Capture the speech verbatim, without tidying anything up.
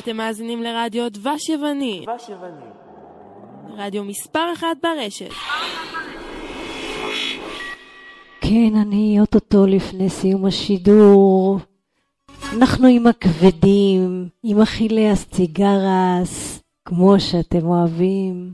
אתם מאזינים לרדיו דבש יווני. דבש יווני. רדיו מספר אחד ברשת. כן, אני אוטוטו לפני סיום השידור. אנחנו עם הכבדים, עם אכילי הסציגרס, כמו שאתם אוהבים.